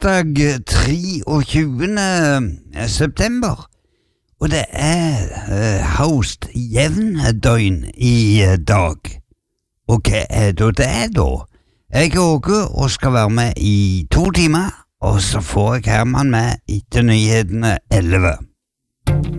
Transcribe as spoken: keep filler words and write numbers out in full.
torsdag tjuetre september, og det er uh, host jevndøgn i uh, dag. Og hva er da det da? Jeg er Åge og skal være med i to timer, og så får jeg Herman med etter nyhetene elleve.